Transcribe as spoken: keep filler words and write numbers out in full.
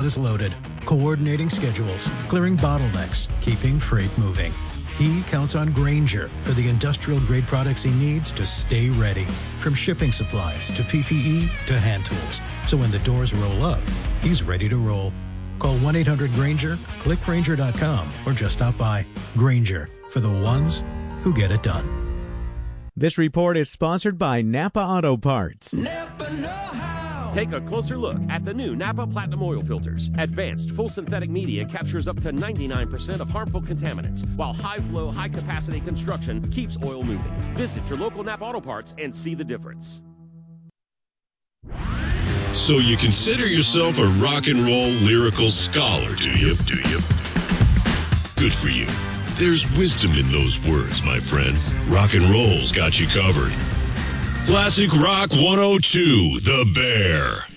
is loaded, coordinating schedules, clearing bottlenecks, keeping freight moving. He counts on Grainger for the industrial-grade products he needs to stay ready. From shipping supplies to P P E to hand tools. So when the doors roll up, he's ready to roll. Call one eight hundred Grainger, click Grainger dot com, or just stop by. Grainger, for the ones who get it done. This report is sponsored by Napa Auto Parts. Napa know-how. Take a closer look at the new Napa Platinum Oil Filters. Advanced full synthetic media captures up to ninety-nine percent of harmful contaminants, while high-flow, high-capacity construction keeps oil moving. Visit your local Napa Auto Parts and see the difference. So you consider yourself a rock and roll lyrical scholar, do you? Do you? Good for you. There's wisdom in those words, my friends. Rock and roll's got you covered. Classic Rock one oh two, The Bear.